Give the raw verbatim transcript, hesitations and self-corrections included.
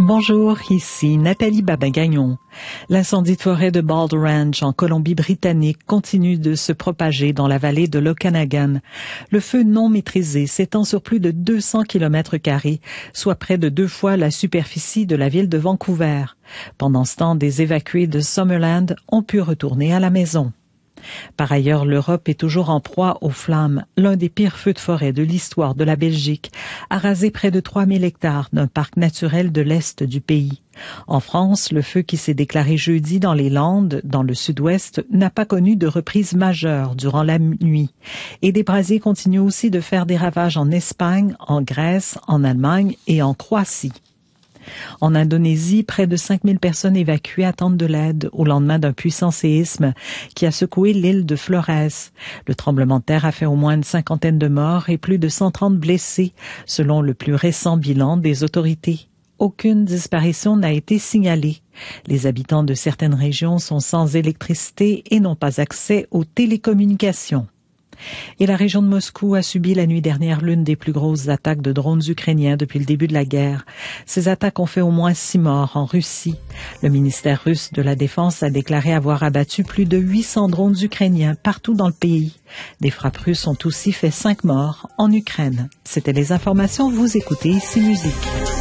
Bonjour, ici Nathalie Babin-Gagnon. L'incendie de forêt de Bald Ranch en Colombie-Britannique continue de se propager dans la vallée de l'Okanagan. Le feu non maîtrisé s'étend sur plus de deux cents kilomètres carrés, soit près de deux fois la superficie de la ville de Vancouver. Pendant ce temps, des évacués de Summerland ont pu retourner à la maison. Par ailleurs, l'Europe est toujours en proie aux flammes. L'un des pires feux de forêt de l'histoire de la Belgique a rasé près de trois mille hectares d'un parc naturel de l'est du pays. En France, le feu qui s'est déclaré jeudi dans les Landes, dans le sud-ouest, n'a pas connu de reprise majeure durant la nuit. Et des brasiers continuent aussi de faire des ravages en Espagne, en Grèce, en Allemagne et en Croatie. En Indonésie, près de cinq mille personnes évacuées attendent de l'aide au lendemain d'un puissant séisme qui a secoué l'île de Flores. Le tremblement de terre a fait au moins une cinquantaine de morts et plus de cent trente blessés, selon le plus récent bilan des autorités. Aucune disparition n'a été signalée. Les habitants de certaines régions sont sans électricité et n'ont pas accès aux télécommunications. Et la région de Moscou a subi la nuit dernière l'une des plus grosses attaques de drones ukrainiens depuis le début de la guerre. Ces attaques ont fait au moins six morts en Russie. Le ministère russe de la Défense a déclaré avoir abattu plus de huit cents drones ukrainiens partout dans le pays. Des frappes russes ont aussi fait cinq morts en Ukraine. C'était les informations, vous écoutez ici Musique.